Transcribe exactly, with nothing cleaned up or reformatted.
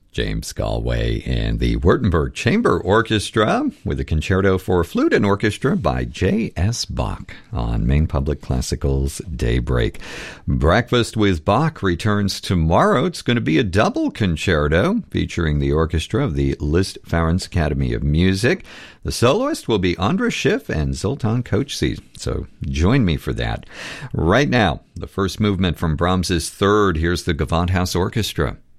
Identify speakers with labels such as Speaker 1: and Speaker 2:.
Speaker 1: James Galway and the Württemberg Chamber Orchestra with a concerto for flute and orchestra by J S. Bach on Maine Public Classical's Daybreak. Breakfast with Bach returns tomorrow. It's going to be a double concerto featuring the orchestra of the Liszt Ferenc Academy of Music. The soloist will be Andras Schiff and Zoltan Kocsy, so join me for that. Right now, the first movement from Brahms's Third. Here's the Gewandhaus Orchestra.